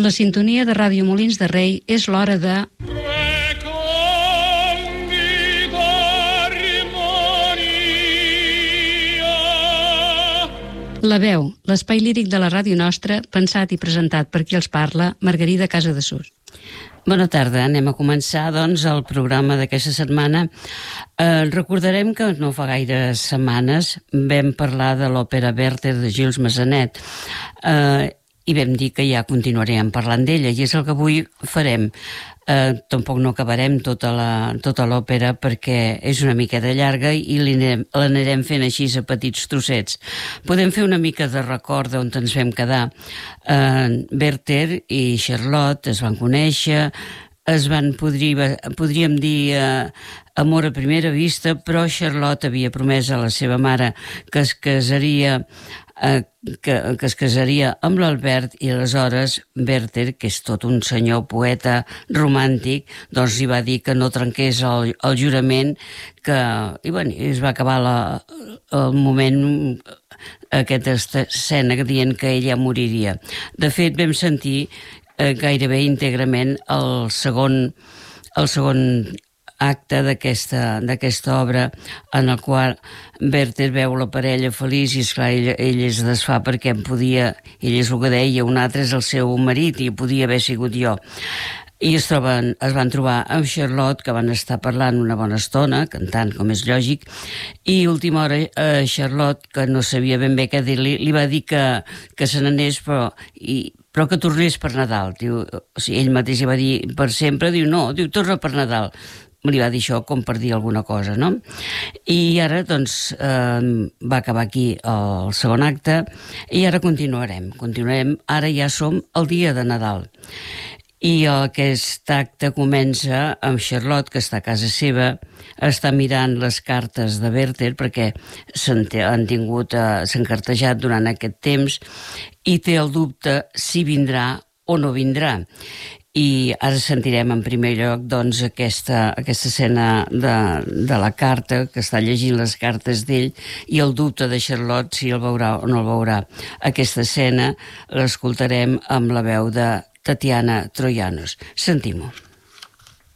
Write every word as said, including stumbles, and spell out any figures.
En la sintonia de Ràdio Molins de Rei és l'hora de... La veu, l'espai líric de la ràdio nostra, pensat i presentat per qui els parla, Margarida Casadesús. Bona tarda, anem a començar doncs el programa d'aquesta setmana. Eh, recordarem que no fa gaires setmanes vam parlar de l'òpera Werther de Gilles Massanet eh, i vam dir que ja continuarem parlant d'ella, i és el que avui farem. Eh, tampoc no acabarem tota la, tota l'òpera perquè és una miqueta llarga i l'anirem fent així a petits trossets. Podem fer una mica de record d'on ens vam quedar. Eh, Werther i Charlotte es van conèixer, es van, podria, podríem dir, eh, amor a primera vista, però Charlotte havia promès a la seva mare que es casaria eh, que, que es casaria amb l'Albert, i aleshores Werther, que és tot un senyor poeta romàntic, doncs li va dir que no trenqués el, el jurament, que i bueno, es va acabar la, el moment, aquesta escena dient que ella moriria. De fet, vam sentir eh, gairebé íntegrament el segon, el segon acte d'aquesta d'aquesta obra, en el qual Werther veu la parella feliç i esclar, ell, ell es desfà perquè podia, ell és el que deia, un altre és el seu marit i podia haver sigut jo. I es, troben, es van trobar amb Charlotte, que van estar parlant una bona estona, cantant, com és lògic, i última hora eh, Charlotte, que no sabia ben bé què dir-li, li va dir que, que se n'anés, però, i, però que tornés per Nadal. Diu, o sigui, ell mateix li va dir per sempre, diu no, diu torna per Nadal. Li va dir això com per dir alguna cosa, no? I ara, doncs, eh, va acabar aquí el segon acte i ara continuarem. Continuarem, ara ja som el dia de Nadal. I aquest acte comença amb Charlotte, que està a casa seva, està mirant les cartes de Werther perquè s'han tingut, eh, s'han cartejat durant aquest temps, i té el dubte si vindrà o no vindrà. I ara sentirem en primer lloc doncs, aquesta, aquesta escena de, de la carta, que està llegint les cartes d'ell, i el dubte de Charlotte si el veurà o no el veurà. Aquesta escena l'escoltarem amb la veu de Tatiana Troyanos. Sentim-ho.